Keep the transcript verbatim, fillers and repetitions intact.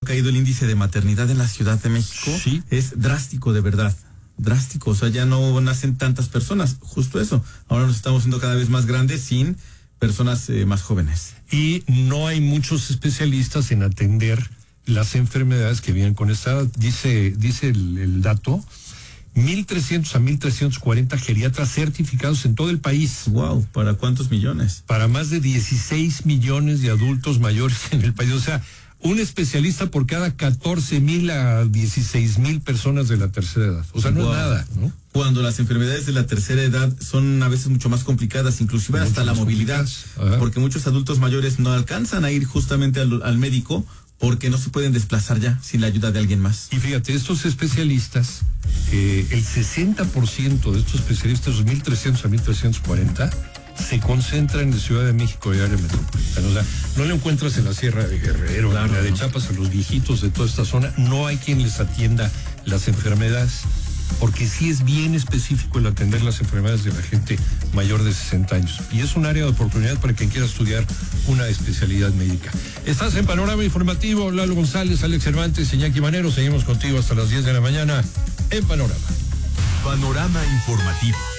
caído el índice de maternidad en la Ciudad de México. Sí. Es drástico, de verdad. Drástico. O sea, ya no nacen tantas personas. Justo eso. Ahora nos estamos haciendo cada vez más grandes sin personas eh, más jóvenes. Y no hay muchos especialistas en atender las enfermedades que vienen con esta edad. Dice, dice el, el dato, mil trescientos a mil trescientos cuarenta geriatras certificados en todo el país. Wow, ¿para cuántos millones? Para más de dieciséis millones de adultos mayores en el país. O sea, un especialista por cada catorce mil a dieciséis mil personas de la tercera edad. O sea, no wow. es nada, ¿no? Cuando las enfermedades de la tercera edad son a veces mucho más complicadas, inclusive mucho hasta la movilidad, porque muchos adultos mayores no alcanzan a ir justamente al, al médico porque no se pueden desplazar ya sin la ayuda de alguien más. Y fíjate, estos especialistas, eh, el sesenta por ciento de estos especialistas, los mil trescientos a mil trescientos cuarenta, se concentran en la Ciudad de México y área metropolitana. O sea, no lo encuentras en la Sierra de Guerrero, claro, en la de Chiapas, a los viejitos de toda esta zona. No hay quien les atienda las enfermedades, porque sí es bien específico el atender las enfermedades de la gente mayor de sesenta años. Y es un área de oportunidad para quien quiera estudiar una especialidad médica. Estás en Panorama Informativo, Lalo González, Alex Cervantes, Iñaki Manero. Seguimos contigo hasta las diez de la mañana en Panorama. Panorama Informativo.